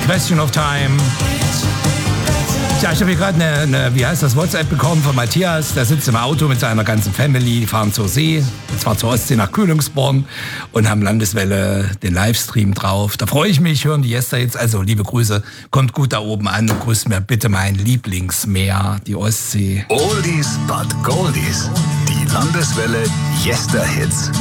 Question of Time. Ja, ich habe hier gerade eine WhatsApp bekommen von Matthias. Der sitzt im Auto mit seiner ganzen Family, die fahren zur See, und zwar zur Ostsee nach Kühlungsborn und haben Landeswelle den Livestream drauf. Da freue ich mich, hören die Jester jetzt. Also liebe Grüße, kommt gut da oben an und grüßt mir bitte mein Lieblingsmeer, die Ostsee. Oldies but Goldies, die Landeswelle Jester Hits.